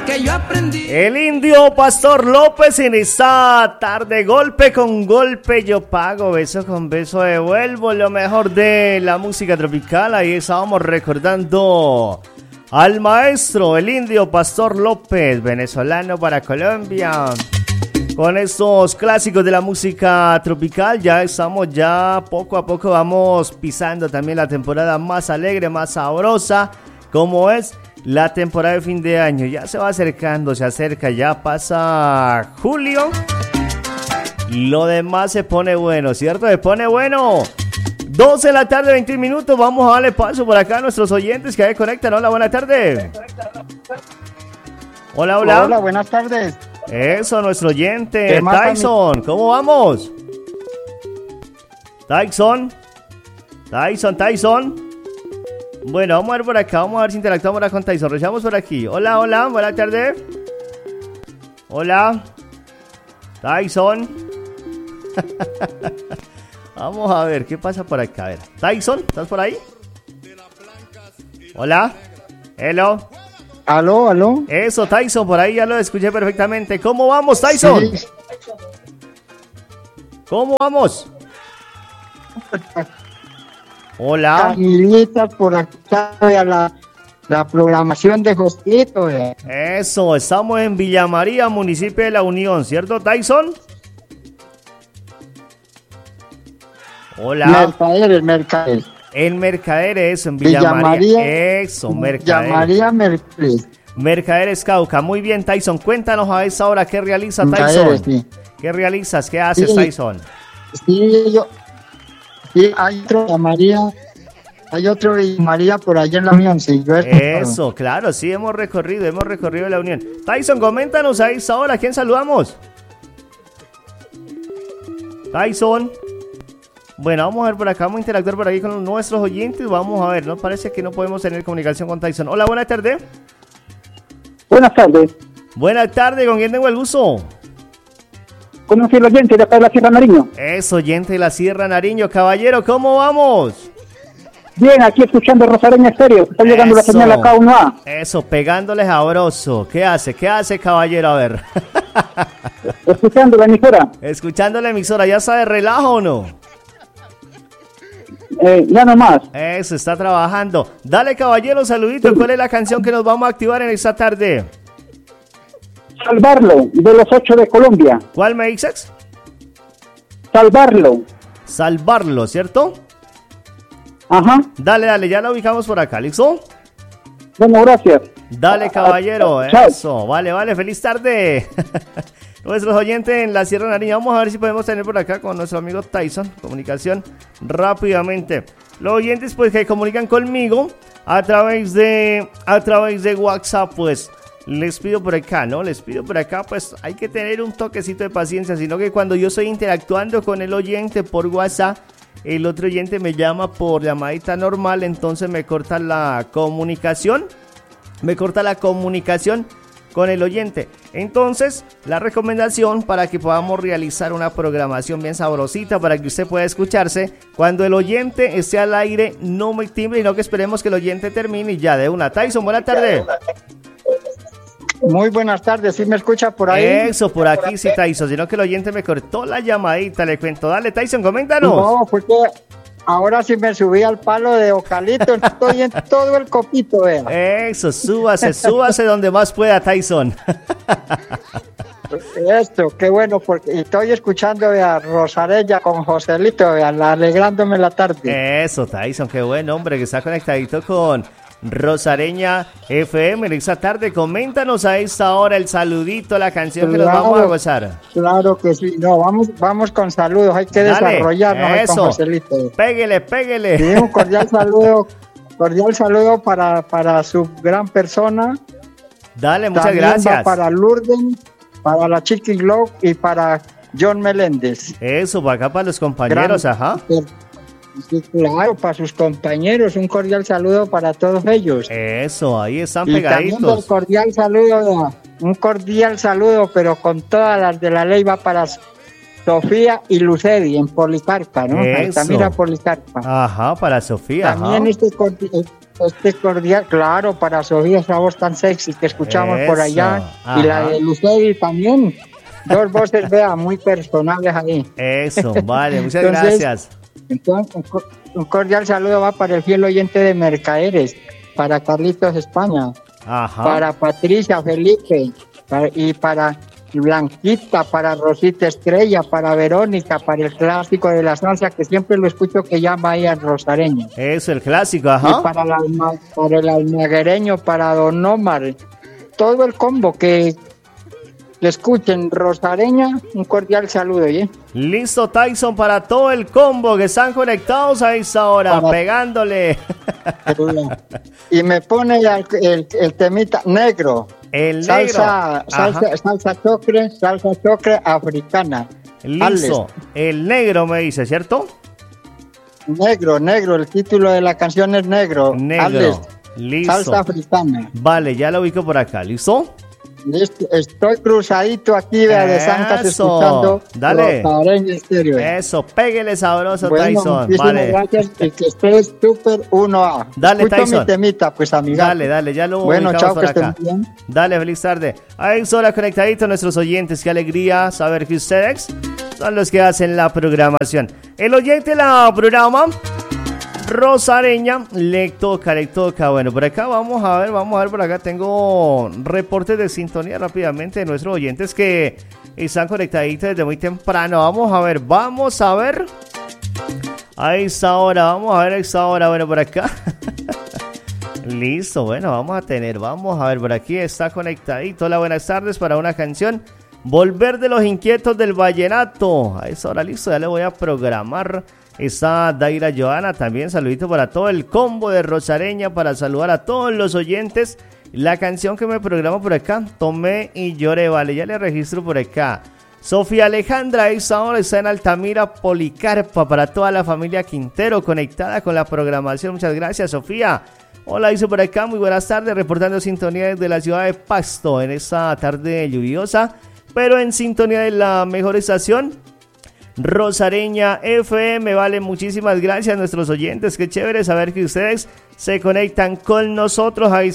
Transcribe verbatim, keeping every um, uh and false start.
que yo aprendí. El indio Pastor López en esta tarde, golpe con golpe yo pago, beso con beso devuelvo, lo mejor de la música tropical. Ahí estábamos recordando al maestro, el indio Pastor López, venezolano para Colombia. Con estos clásicos de la música tropical ya estamos, ya poco a poco vamos pisando también la temporada más alegre, más sabrosa, como es la temporada de fin de año. Ya se va acercando, se acerca, ya pasa julio. Lo demás se pone bueno, ¿cierto? Se pone bueno. doce de la tarde, veintiún minutos. Vamos a darle paso por acá a nuestros oyentes que ahí conectan. Hola, buenas tardes. Hola, hola. Hola, buenas tardes. Eso, nuestro oyente, Tyson, ¿cómo vamos? Tyson, Tyson, Tyson. Bueno, vamos a ver por acá, vamos a ver si interactuamos ahora con Tyson. Rechamos por aquí. Hola, hola, buenas tardes. Hola, Tyson. Vamos a ver, ¿qué pasa por acá? A ver, Tyson, ¿estás por ahí? Hola, hello. Aló, aló. Eso, Tyson, por ahí ya lo escuché perfectamente. ¿Cómo vamos, Tyson? Sí. ¿Cómo vamos? Hola. Camilitas por acá, la, la programación de Josito. Eh. Eso, estamos en Villa María, municipio de La Unión, ¿cierto, Tyson? Hola. Mercader, el Mercader. En Mercader, eso, en Villa, Villa María. María. Eso, Mercader. Villa María Mercader. Mercader Cauca. Muy bien, Tyson. Cuéntanos a esa hora qué realiza Tyson. Mercader, sí. ¿Qué realizas? ¿Qué haces, sí, Tyson? Sí, yo. Sí, hay otro Villa María. Hay otro Villa María por allá en La Unión. Sí, yo eso, claro, sí, hemos recorrido, hemos recorrido La Unión. Tyson, coméntanos a esa hora. ¿A quién saludamos? Tyson. Bueno, vamos a ver por acá, vamos a interactuar por aquí con nuestros oyentes. Vamos a ver, ¿no? Parece que no podemos tener comunicación con Tyson. Hola, buenas tardes. Buenas tardes. Buenas tardes, ¿con quién tengo el gusto? Con un fiel oyente de acá de la Sierra Nariño. Es oyente de la Sierra Nariño. Caballero, ¿cómo vamos? Bien, aquí escuchando Rosareña Estéreo. Está llegando la señal acá uno A. Eso, pegándole sabroso. ¿Qué hace? ¿Qué hace, caballero? A ver. Escuchando la emisora. Escuchando la emisora. ¿Ya está de relajo o no? Eh, ya nomás. Eso, está trabajando. Dale, caballero, saludito. ¿Cuál es la canción que nos vamos a activar en esta tarde? Salvarlo, de los ocho de Colombia. ¿Cuál me dices? Salvarlo. Salvarlo, ¿cierto? Ajá. Dale, dale, ya la ubicamos por acá, ¿listo? Bueno, gracias. Dale, caballero. Ah, ah, eso, vale, vale, feliz tarde. Nuestros oyentes en la Sierra Nariño, vamos a ver si podemos tener por acá con nuestro amigo Tyson comunicación rápidamente. Los oyentes pues que comunican conmigo a través de a través de WhatsApp, pues les pido por acá, ¿no? Les pido por acá, pues hay que tener un toquecito de paciencia, sino que cuando yo estoy interactuando con el oyente por WhatsApp, el otro oyente me llama por llamadita normal, entonces me corta la comunicación, me corta la comunicación con el oyente. Entonces, la recomendación para que podamos realizar una programación bien sabrosita para que usted pueda escucharse cuando el oyente esté al aire, no me timbre, sino que esperemos que el oyente termine y ya de una. Tyson, buenas tardes. Muy buenas tardes, ¿sí me escucha por ahí? Eso, por aquí sí, Tyson, sino que el oyente me cortó la llamadita, le cuento. Dale, Tyson, coméntanos. No, fue que ahora sí me subí al palo de Ocalito, estoy en todo el copito, vea. Eso, súbase, súbase donde más pueda, Tyson. Esto, qué bueno, porque estoy escuchando a Rosarella con Joselito, vea, alegrándome la tarde. Eso, Tyson, qué buen hombre que está conectadito con Rosareña F M en esta tarde. Coméntanos a esta hora el saludito, la canción que claro, nos vamos a gozar. Claro que sí, no, vamos, vamos con saludos, hay que Dale, desarrollarnos eso. Con Joselito. Péguele, péguele. Sí, un cordial saludo, cordial saludo para, para su gran persona. Dale, muchas También gracias. Va para Lourdes, para la Chiqui Glow y para John Meléndez. Eso, para acá para los compañeros, gran, ajá. Sí, claro, para sus compañeros, un cordial saludo para todos ellos. Eso, ahí están y pegaditos. También un cordial saludo, un cordial saludo, pero con todas las de la ley va para Sofía y Lucedi en Policarpa, ¿no? Eso. También a Policarpa. Ajá, para Sofía. También ajá. este Este cordial, claro, para Sofía, esa voz tan sexy que escuchamos Eso, por allá. ajá. Y la de Luceri también. Dos voces, vea, muy personales ahí. Eso, vale, muchas Entonces, gracias. Entonces, un co- un cordial saludo va para el fiel oyente de Mercaderes, para Carlitos España, Ajá. para Patricia Felipe, para- y para Blanquita, para Rosita Estrella, para Verónica, para el clásico de la salsa, que siempre lo escucho que llama ahí al rosareño. Eso, el clásico, Y ajá. para, la alma- para el almaguereño, para Don Omar, todo el combo que le escuchen rosareña, un cordial saludo, ¿eh? Listo, Tyson, para todo el combo que están conectados a esta hora, Para- pegándole. Y me pone el, el- el temita negro. El Salsa, negro. salsa, Ajá. salsa chocre, salsa chocre africana. Listo. El negro me dice, ¿cierto? Negro, negro, el título de la canción es negro. Negro. Alex, Listo. salsa africana. Vale, ya lo ubico por acá, ¿listo? Listo, estoy cruzadito aquí vea, de Zancas Eso. escuchando Dale. Rosareña Estéreo. Eso, péguele sabroso, Bueno, Tyson. muchísimas Vale. gracias y que estés súper uno A. Dale, Escucho Tyson. mi temita, pues amiga. Dale, dale, ya lo Bueno, ubicamos chao, por que estén acá. bien. Dale, feliz tarde. Ahí son conectaditos nuestros oyentes. Qué alegría saber que ustedes son los que hacen la programación. El oyente la programa rosareña le toca, le toca. Bueno, por acá vamos a ver, vamos a ver, por acá tengo reportes de sintonía rápidamente de nuestros oyentes que están conectaditos desde muy temprano. Vamos a ver, vamos a ver. A esta hora, vamos a ver a esta hora, bueno, por acá. Listo, bueno, vamos a tener, vamos a ver, por aquí está conectadito. Hola, buenas tardes para una canción. Volver de los inquietos del vallenato. A esta hora, listo, ya le voy a programar. Está Daira Joana también, saludito para todo el combo de Rosareña, para saludar a todos los oyentes. La canción que me programa por acá, Tomé y Lloré, vale, ya le registro por acá. Sofía Alejandra, a esta hora está en Altamira, Policarpa, para toda la familia Quintero, conectada con la programación. Muchas gracias, Sofía. Hola, dice por acá, muy buenas tardes, reportando sintonía desde la ciudad de Pasto, en esta tarde lluviosa, pero en sintonía de la mejor estación, Rosareña F M, vale, muchísimas gracias a nuestros oyentes, qué chévere saber que ustedes se conectan con nosotros. Ahí